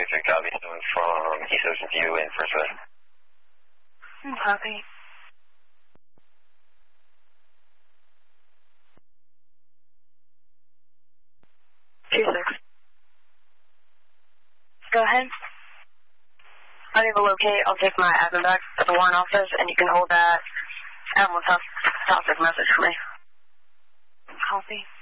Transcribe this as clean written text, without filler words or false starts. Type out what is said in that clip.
3 copy, coming from East Ocean View in First West. Copy. 2-6. Go ahead. I'm able to locate. I'll take my admin back to the warrant office, and you can hold that admin topic message for me. Copy.